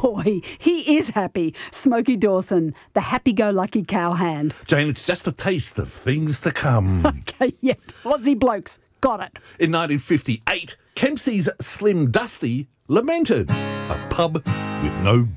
boy, he is happy. Smokey Dawson, the happy-go-lucky cowhand. Jane, it's just a taste of things to come. Okay, yeah, Aussie blokes, got it. In 1958, Kempsey's Slim Dusty lamented a pub with no